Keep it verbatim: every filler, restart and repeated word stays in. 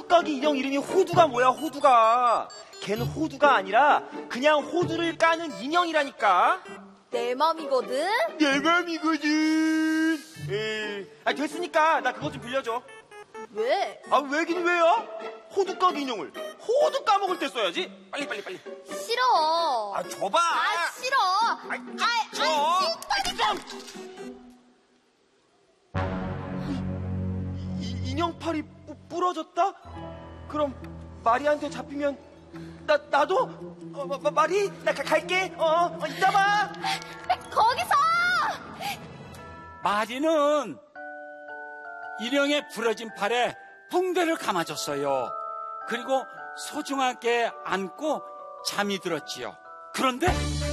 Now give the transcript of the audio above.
호두까기 인형 이름이 호두가 뭐야, 호두가. 걔는 호두가 아니라 그냥 호두를 까는 인형이라니까. 내 맘이거든. 내 맘이거든. 에이, 아, 됐으니까 나 그거 좀 빌려줘. 왜? 아, 왜긴 왜요? 호두까기 인형을 호두 까먹을 때 써야지. 빨리 빨리 빨리. 싫어. 아, 줘봐. 아, 싫어. 아이, 아, 줘. 아, 싫다니까. 이, 인형팔이 부, 부러졌다? 그럼 마리한테 잡히면 나 나도 어, 마, 마, 마리 나 가, 갈게. 어, 어 이따 봐. 거기서. 마리는 일령의 부러진 팔에 붕대를 감아줬어요. 그리고 소중하게 안고 잠이 들었지요. 그런데